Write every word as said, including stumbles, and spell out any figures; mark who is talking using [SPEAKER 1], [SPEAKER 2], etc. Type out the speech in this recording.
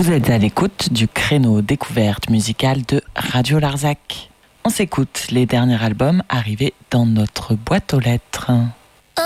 [SPEAKER 1] Vous êtes à l'écoute du créneau découverte musicale de Radio Larzac. On s'écoute les derniers albums arrivés dans notre boîte aux lettres.